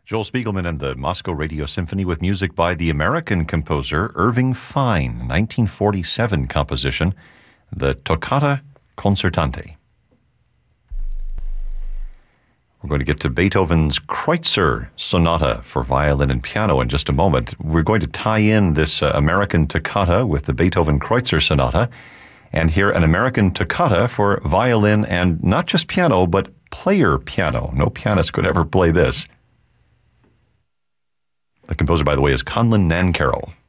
Joel Spiegelman and the Moscow Radio Symphony with music by the American composer Irving Fine, 1947 composition, the Toccata Concertante. We're going to get to Beethoven's Kreutzer Sonata for violin and piano in just a moment. We're going to tie in this American toccata with the Beethoven Kreutzer Sonata and hear an American toccata for violin and not just piano, but player piano. No pianist could ever play this. The composer, by the way, is Conlon Nancarrow.